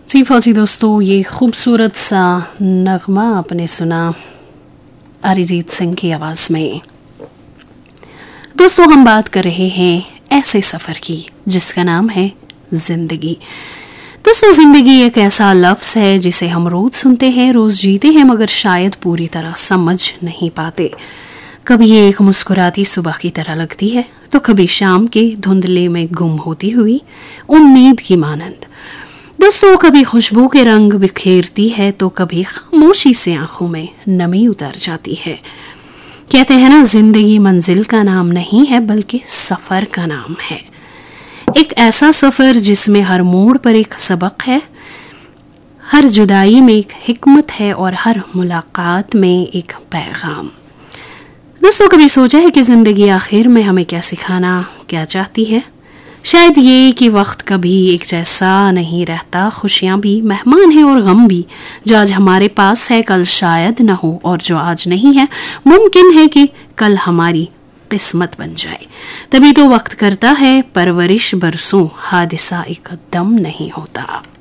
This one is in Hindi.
जी फौजी दोस्तों, ये खूबसूरत सा नगमा आपने सुना अरिजीत सिंह की आवाज में। दोस्तों, हम बात कर रहे हैं ऐसे सफर की जिसका नाम है जिंदगी। दोस्तों, जिंदगी एक ऐसा लफ्ज है जिसे हम रोज सुनते हैं, रोज जीते हैं, मगर शायद पूरी तरह समझ नहीं पाते। कभी ये एक मुस्कुराती सुबह की तरह लगती है, तो कभी शाम के धुंधले में गुम होती हुई उम्मीद की मानंद। दोस्तों, कभी खुशबू के रंग बिखेरती है, तो कभी खामोशी से आंखों में नमी उतर जाती है। कहते हैं ना, जिंदगी मंजिल का नाम नहीं है बल्कि सफर का नाम है। एक ऐसा सफर जिसमें हर मोड़ पर एक सबक है, हर जुदाई में एक हिकमत है और हर मुलाकात में एक पैगाम। दोस्तों, कभी सोचा है कि जिंदगी आखिर में हमें क्या सिखाना, क्या चाहती है? शायद ये कि वक्त कभी एक जैसा नहीं रहता, खुशियां भी मेहमान हैं और गम भी। जो आज हमारे पास है कल शायद न हो, और जो आज नहीं है मुमकिन है कि कल हमारी किस्मत बन जाए। तभी तो वक्त करता है परवरिश बरसों, हादिसा एक दम नहीं होता।